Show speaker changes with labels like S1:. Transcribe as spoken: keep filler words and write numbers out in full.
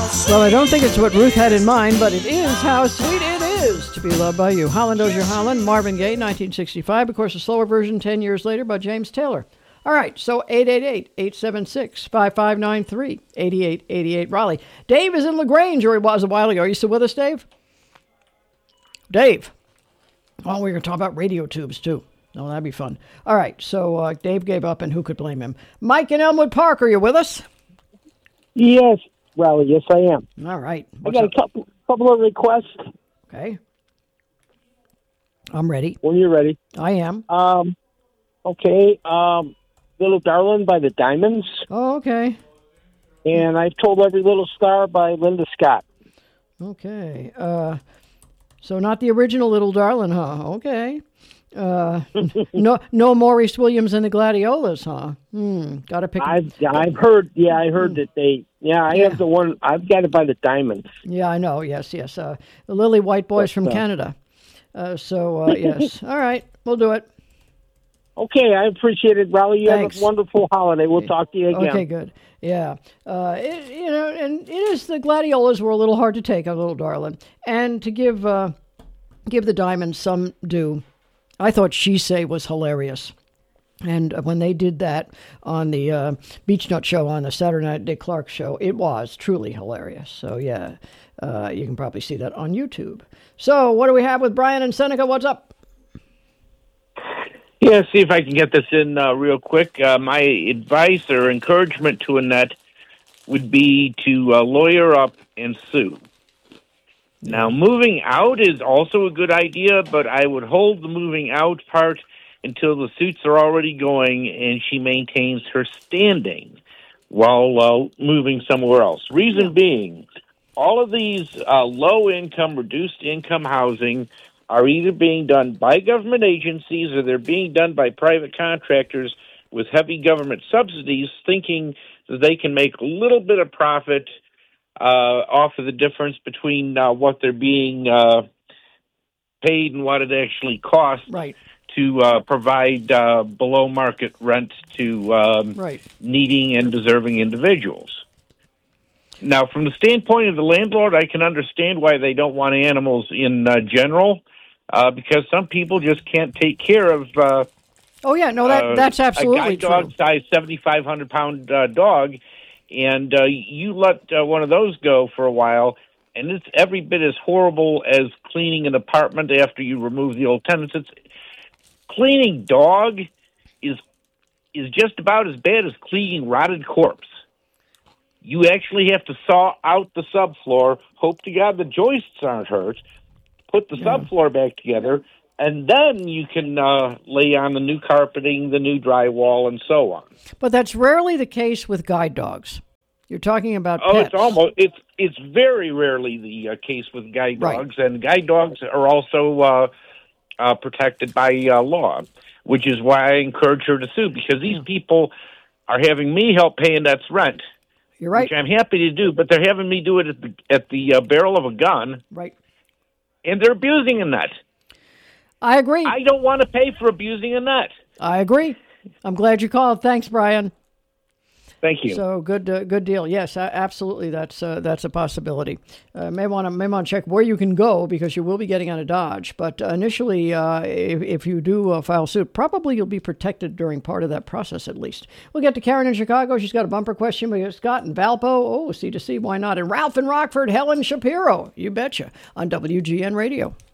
S1: Well, I don't think it's what Ruth had in mind, but it is how sweet it is to be loved by you. Holland Dozier Holland, Marvin Gaye, nineteen sixty-five. Of course, a slower version ten years later by James Taylor. All right, so eight eight eight, eight seven six, five five nine three, eight eight eight eight Raleigh. Dave is in LaGrange, or he was a while ago. Are you still with us, Dave? Dave. Oh, we're going to talk about radio tubes, too. No, that'd be fun. All right, so uh, Dave gave up, and who could blame him? Mike in Elmwood Park, are you with us?
S2: Yes, Raleigh, yes, I am.
S1: All right.
S2: What's I got up? a couple, couple of requests.
S1: Okay. I'm ready.
S2: When you're ready.
S1: I am.
S2: Um, okay, um, Little Darling by the Diamonds.
S1: Oh, okay.
S2: And I've Told Every Little Star by Linda Scott.
S1: Okay. Uh, so not the original Little Darling, huh? Okay. Uh, no, no Maurice Williams and the Gladiolas, huh? Hmm. Got to pick.
S2: I've I've heard. Yeah, I heard that they. Yeah, I yeah. have the one. I've got it by the Diamonds.
S1: Yeah, I know. Yes, yes. Uh, the Lily White Boys but, from uh, Canada. Uh, so uh, yes. All right, we'll do it.
S2: Okay, I appreciate it, Raleigh. You
S1: Thanks.
S2: Have a wonderful holiday. We'll talk to you again.
S1: Okay, good. Yeah, uh, it, you know, and it is the Gladiolas were a little hard to take, a Little Darling, and to give uh, give the Diamonds some due. I thought She Say was hilarious. And when they did that on the uh, Beach Nut Show, on the Saturday Night Dick Clark Show, it was truly hilarious. So, yeah, uh, you can probably see that on YouTube. So, what do we have with Brian and Seneca? What's up?
S3: Yeah, see if I can get this in uh, real quick. Uh, my advice or encouragement to Annette would be to uh, lawyer up and sue. Now, moving out is also a good idea, but I would hold the moving out part until the suits are already going and she maintains her standing while uh, moving somewhere else. Reason yeah. being, all of these uh, low-income, reduced-income housing are either being done by government agencies or they're being done by private contractors with heavy government subsidies, thinking that they can make a little bit of profit Uh, off of the difference between uh, what they're being uh, paid and what it actually costs
S1: right.
S3: to uh, provide uh, below-market rent to um,
S1: right.
S3: needing and deserving individuals. Now, from the standpoint of the landlord, I can understand why they don't want animals in uh, general, uh, because some people just can't take care of uh,
S1: oh, yeah, no, that, that's absolutely
S3: a guide
S1: true.
S3: dog size seventy-five hundred pound uh, dog. And uh, you let uh, one of those go for a while, and it's every bit as horrible as cleaning an apartment after you remove the old tenants. It's, cleaning dog is is just about as bad as cleaning rotted corpse. You actually have to saw out the subfloor, hope to God the joists aren't hurt, put the yeah. subfloor back together, and then you can uh, lay on the new carpeting, the new drywall, and so on.
S1: But that's rarely the case with guide dogs. You're talking about
S3: oh,
S1: pets.
S3: it's almost it's it's very rarely the uh, case with guide dogs,
S1: right.
S3: and guide dogs are also uh, uh, protected by uh, law, which is why I encourage her to sue, because these yeah. people are having me help paying that rent.
S1: You're right.
S3: Which I'm happy to do, but they're having me do it at the at the uh, barrel of a gun.
S1: Right.
S3: And they're abusing a nut.
S1: I agree.
S3: I don't want to pay for abusing a nut.
S1: I agree. I'm glad you called. Thanks, Brian.
S3: Thank you.
S1: So good, uh, good deal. Yes, uh, absolutely. That's uh, that's a possibility. Uh, may want to may want to check where you can go, because you will be getting out of Dodge. But uh, initially, uh, if, if you do uh, file suit, probably you'll be protected during part of that process at least. We'll get to Karen in Chicago. She's got a bumper question. We got Scott in Valpo. Oh, C to C, why not? And Ralph in Rockford. Helen Shapiro. You betcha. On W G N Radio.